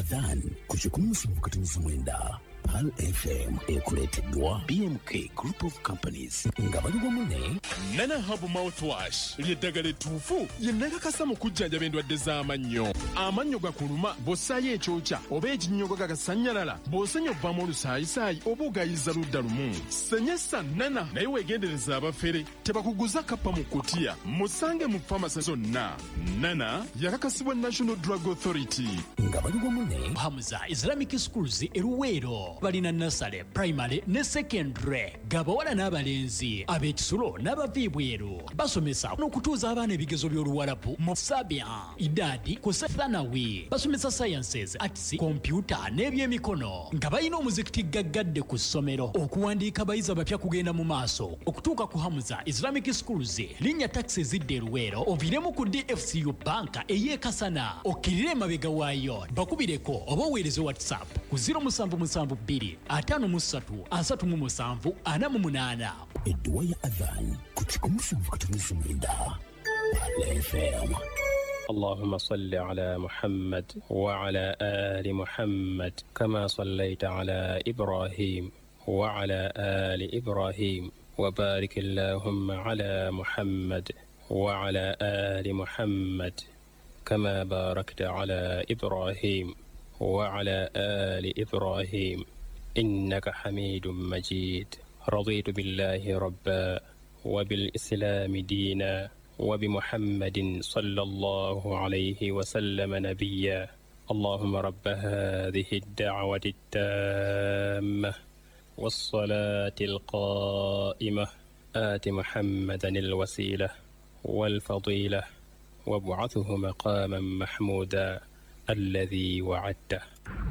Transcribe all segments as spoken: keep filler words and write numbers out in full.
Adhan ku kikumi mu kikumi mwenda Pal F M ekuleteddwa B M K Group of Companies nga bali wamu ne Nana Hub Mouthwash ly'eddagala ettuufu ye nakakasa mu kujjanjaba endwadde z'amannyo. Amannyo gakuluma bw'ossaayo ekyokya oba ekinnyogo gagasannyalala bw'osenya obbamu olusaayisaayi oba ogayiza ludda lumu. Senyesa Nana naye weegendereza abafere tebakuguza kappa mu kutiya. Musange mu famasi zonna. Nana yakakasibwa National Drug Authority. Nga bali wamu ne Hamza Islamic Schools eruweero balina nasale primary ne secondary gabawala n'abalenzi ab'ekisulo n'abaviibweru basomesa n'okutuuza abaana ebigezo by'oluwalabu mu Sabia idadi ku Thanawi basomesa sciences arts computer n'ebyemikono nga balina omuzikiti gaggadde ku ssomero okuwandiika abayizi abapya kugenda mu maaso okutuuka ku Hamza Islamic Schools linnya taxi zidde eruweero oviremu ku D F C U banka ey'ekasana okkirire emabega waayo bakubireko oba oweereze WhatsApp ku zero seven seven two atano musatu asatu mu musanvu ana mu munaana. Edduwa ya Adhan ku kikumi mu kikumi mwenda Pal F M. اللهم صل على محمد وعلى آل محمد كما صليت على إبراهيم وعلى آل إبراهيم وبارك اللهم على محمد وعلى آل محمد كما باركت على إبراهيم وعلى آل إبراهيم إنك حميد مجيد. رضيت بالله ربا وبالإسلام دينا وبمحمد صلى الله عليه وسلم نبيا. اللهم رب هذه الدعوة التامة والصلاة القائمة آت محمدا الوسيلة والفضيلة وابعثه مقاما محمودا الذي وعدته.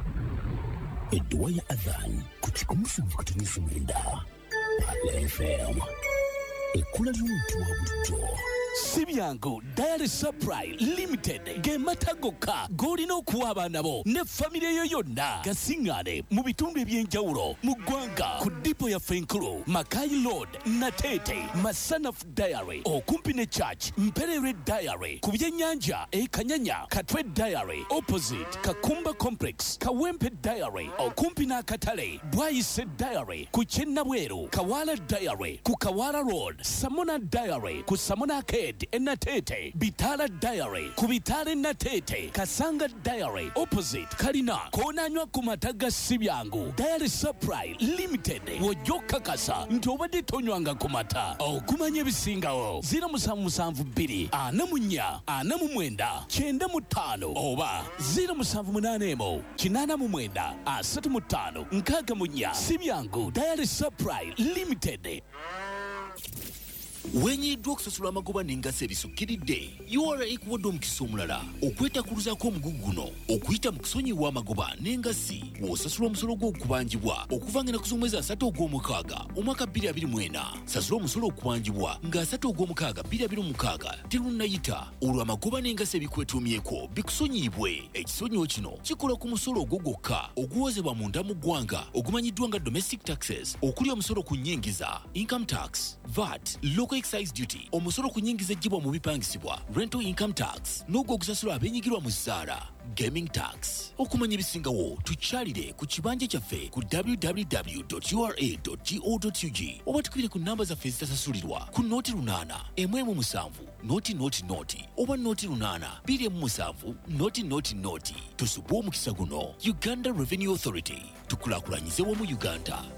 Edduwa ya Adhan ku kikumi mu kikumi mwenda Pal F M. Ekkula ly'omuntu wa bulijjo. Sibyangu Diary Supply Limited ge matagoka golina okuwa abaana bo ne famire yo yonna gasingane mu bitundu ebyenjawulo mu ggwanga ku dipo ya Fenkulu Makai Road Natete Masanaf Diary okumpi ne Church Mperere Diary ku byennyanja e Kanyanya Katwe Diary opposite Kakumba Complex Kawempe Diary okumpi n'akatale Bwayise Diary ku Kyennabweru Kawala Diary ku Kawala Road Samona Diary ku Samona Enatete Bitala Diary ku Bitale Natete Kasanga Diary opposite Kalina konanywa ku mataga Sibyangu Diary Supply Limited wojoka kasa nti obadde tonywanga ku mata okumanya ebisingawo zero seven seven two ana mu nnya ana mu mwenda kyenda mu ttaano oba zero seven eight emu kinaana mu mwenda asatu mu ttaano nkaaga mu nnya. Sibyangu Diary Supply Limited. Wenyiddwa okusasula amagoba n'engasa ebisukkiridde U R A ekuwadde omukisa omulala okwetakuluzaako omugugu guno okuyita mu kusonyiwa amagoba n'engasi bw'osasula omusolo gw'okubangibwa okuva nga ennaku z'omwezi asatu ogw'omukaaga omwaka bbiri abiri mu ena. Sasula omusolo okubangibwa nga asatu ogw'omukaaga bbiri abiri mu mukaaga terunnayita olwo amagoba n'engasi ebikwetuumyeko bikusonyiibwe. Ekisonyiwo kino kikola ku musolo ogwo gwokka oguwozebwa munda mu ggwanga ogumanyiddwa nga domestic taxes okuli omusolo ku nnyingiza income tax, V A T, local excise duty, omusolo ku nnyingiza ejjibwa mu bipangisibwa rental income tax n'ogwo ogusasulwa abeenyigirwa mu zzaala gaming tax. Okumanya ebisingawo tukyalire ku kibanja kyaffe ku w w w dot u r a dot go dot u g oba tukubire ku namba zaffe ezitasasulirwa ku nooti lunaana emu emu musanvu nooti nooti nooti oba nooti lunaana bbiri emu musanvu nooti nooti nooti. Tusubwe omukisa guno. Uganda Revenue Authority, tukulaakulanyize wamu Uganda.